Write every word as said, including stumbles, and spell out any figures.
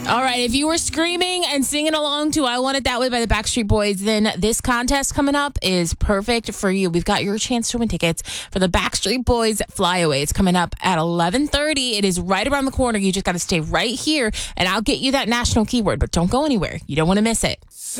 All right, if you were screaming and singing along to I Want It That Way by the Backstreet Boys, then this contest coming up is perfect for you. We've got your chance to win tickets for the Backstreet Boys Flyaway. It's coming up at eleven thirty. It is right around the corner. You just got to stay right here, and I'll get you that national keyword, but don't go anywhere. You don't want to miss it.